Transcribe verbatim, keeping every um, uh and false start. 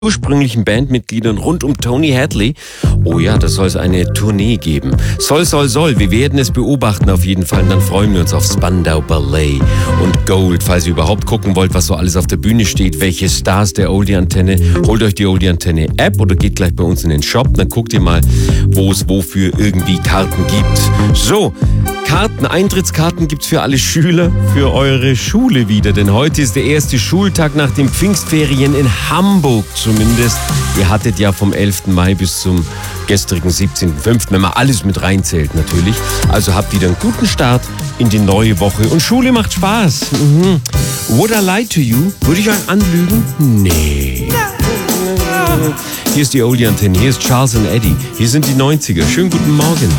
ursprünglichen Bandmitgliedern rund um Tony Hadley. Oh ja, da soll es eine Tournee geben. Soll, soll, soll. Wir werden es beobachten auf jeden Fall. Und dann freuen wir uns auf Spandau Ballet und Gold. Falls ihr überhaupt gucken wollt, was so alles auf der Bühne steht, welche Stars der Oldie-Antenne, holt euch die Oldie-Antenne-App oder geht gleich bei uns in den Shop. Dann guckt ihr mal, wo es wofür irgendwie Karten gibt. So, Karten, Eintrittskarten gibt's für alle Schüler, für eure Schule wieder. Denn heute ist der erste Schultag nach den Pfingstferien in Hamburg zumindest. Ihr hattet ja vom elften Mai bis zum gestrigen siebzehnten fünften, wenn man alles mit reinzählt natürlich. Also habt wieder einen guten Start in die neue Woche. Und Schule macht Spaß. Mhm. Would I lie to you? Würde ich euch anlügen? Nee. Hier ist die Oldie-Antenne, hier ist Charles und Eddie. Hier sind die neunziger. Schönen guten Morgen.